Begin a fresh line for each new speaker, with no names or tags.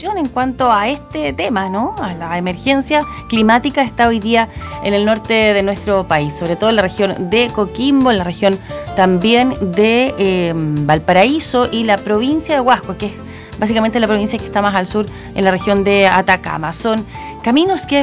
situación en cuanto a este tema, ¿no? A la emergencia climática está hoy día en el norte de nuestro país, sobre todo en la región de Coquimbo, en la región también de Valparaíso y la provincia de Huasco, que es básicamente la provincia que está más al sur en la región de Atacama. Son caminos que